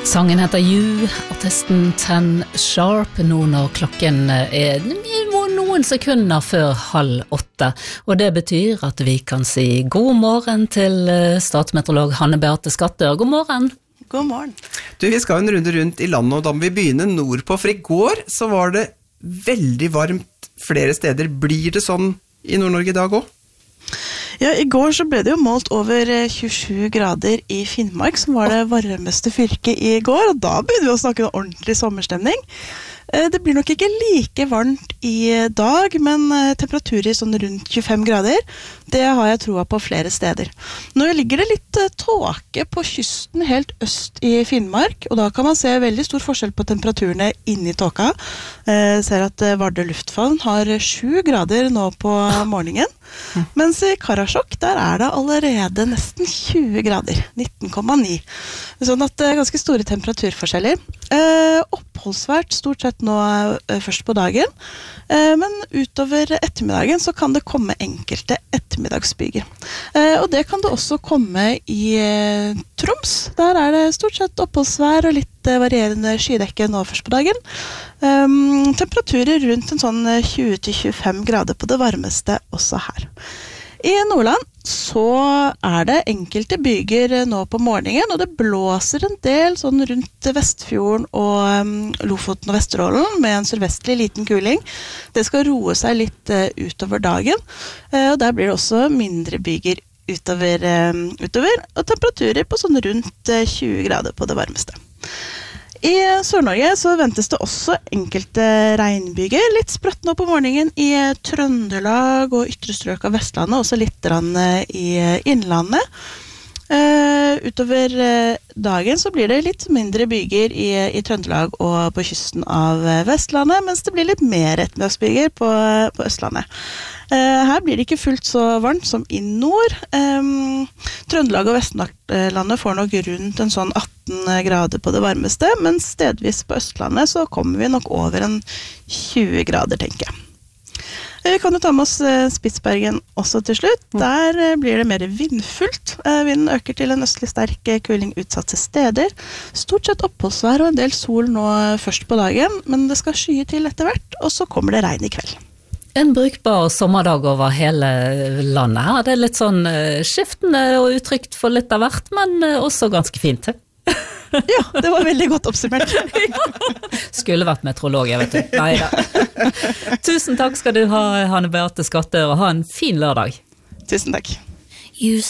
Sangen heter You, artisten Ten Sharp, nå når klokken noen sekunder før 7:30, og det betyr at vi kan si god morgen til statsmeteorolog Hanne Beate Skattør. God morgen. God morgen. Du, vi skal en runde rundt i landet, og da må vi begynne nordpå, for i går så var det veldig varmt flere steder. Blir det sånn i Nord-Norge i dag også? Ja, i går så ble det jo målt over 27 grader i Finnmark, som var det varmeste fylket i går, og da begynner vi å snakke om ordentlig sommerstemning. Det blir nok ikke like varmt i dag, men temperaturer sånn rundt 25 grader, det har jeg troa på flere steder. Nå ligger det litt tåke på kysten helt øst i Finnmark, og da kan man se veldig stor forskjell på temperaturene inne i tåka. Ser at Vardø lufthavn har 7 grader nå på morgenen, mens i Karasjok der er det allerede nesten 20 grader, 19,9. Sånn at det er ganske store temperaturforskjeller. Oppholdsvært stort sett nå først på dagen, men utover ettermiddagen så kan det komme enkelte ettermiddagsbyger. Og det kan det også komme i Troms. Der er det stort sett oppholdsvær og litt varierende skydekke nå først på dagen. Temperaturer rundt en sånn 20-25 grader på det varmeste også her. I Nordland så er det enkelte byger nå på morgenen, og det blåser en del sånn rundt Vestfjorden og Lofoten og Vesterålen med en sørvestlig liten kuling. Det skal roe seg litt utover dagen, og der blir det også mindre byger utover, og temperaturer på sånn rundt 20 grader på det varmeste. I Sør-Norge så ventes det også enkelte regnbyger, litt sprøtt nå på morgenen i Trøndelag og ytre strøk av Vestlandet, også litt i innlandet. Utover dagen så blir det litt mindre byger i Trøndelag og på kysten av Vestlandet, mens det blir litt mer ettermiddagsbyger på Østlandet. Her blir det ikke fullt så varmt som i nord. Trøndelag og Vestlandet får nok rundt en sånn 18 grader på det varmeste, men stedvis på Østlandet så kommer vi nok over en 20 grader, tenker jeg. Vi kan jo ta med oss Spitsbergen også til slutt. Der blir det mer vindfullt. Vinden øker til en østlig sterk kuling utsatte steder. Stort sett oppholdsvær og en del sol nå først på dagen, men det skal skye til etter hvert, og så kommer det regn i kveld. En brukbar sommerdag over hele landet her. Det er litt sånn skiftende og utrygt for litt av hvert, men også ganske fint. Ja, det var veldig godt oppsummert. Skulle vært meteorolog, jeg vet du. Neida. Tusen takk skal du ha, Hanne Beate Skattør, og ha en fin lørdag. Tusen takk.